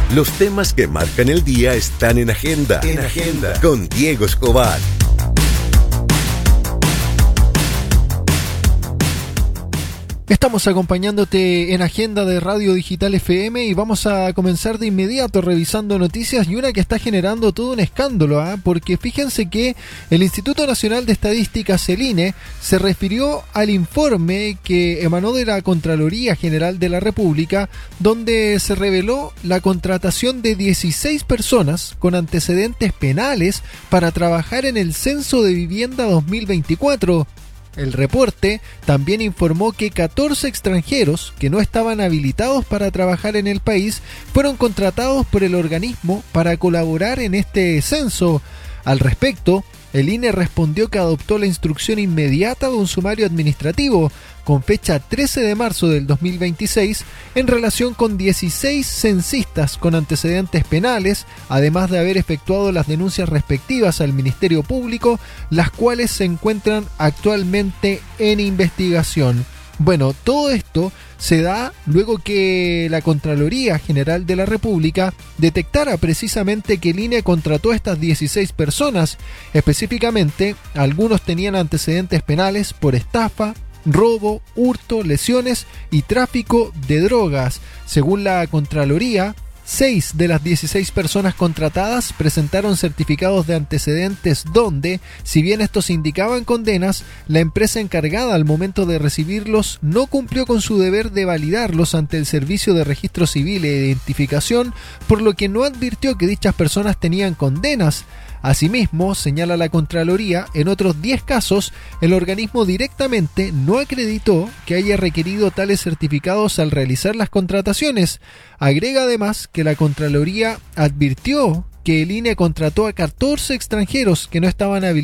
Los temas que marcan el día están en Agenda. Con Diego Escobar. Estamos acompañándote en Agenda de Radio Digital FM y vamos a comenzar de inmediato revisando noticias y una que está generando todo un escándalo, porque fíjense que el Instituto Nacional de Estadísticas, el INE, se refirió al informe que emanó de la Contraloría General de la República, donde se reveló la contratación de 16 personas con antecedentes penales para trabajar en el Censo de Vivienda 2024. El reporte también informó que 14 extranjeros que no estaban habilitados para trabajar en el país fueron contratados por el organismo para colaborar en este censo. Al respecto, el INE respondió que adoptó la instrucción inmediata de un sumario administrativo con fecha 13 de marzo del 2026 en relación con 16 censistas con antecedentes penales, además de haber efectuado las denuncias respectivas al Ministerio Público, las cuales se encuentran actualmente en investigación. Bueno, todo esto se da luego que la Contraloría General de la República detectara precisamente que el INE contrató a estas 16 personas. Específicamente, algunos tenían antecedentes penales por estafa, robo, hurto, lesiones y tráfico de drogas. Según la Contraloría, 6 de las 16 personas contratadas presentaron certificados de antecedentes donde, si bien estos indicaban condenas, la empresa encargada al momento de recibirlos no cumplió con su deber de validarlos ante el Servicio de Registro Civil e Identificación, por lo que no advirtió que dichas personas tenían condenas. Asimismo, señala la Contraloría, en otros 10 casos, el organismo directamente no acreditó que haya requerido tales certificados al realizar las contrataciones. Agrega además que la Contraloría advirtió que el INE contrató a 14 extranjeros que no estaban habilitados